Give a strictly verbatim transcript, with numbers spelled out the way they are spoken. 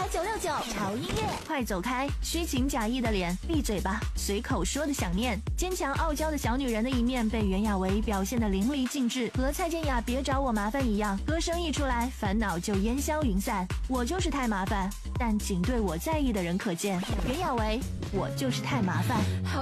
九六九潮音乐， 快走开！虚情假意的脸，闭嘴吧！随口说的想念，坚强傲娇的小女人的一面被袁娅维表现得淋漓尽致，和蔡健雅别找我麻烦一样，歌声一出来，烦恼就烟消云散。我就是太麻烦，但仅对我在意的人可见。袁娅维，我就是太麻烦。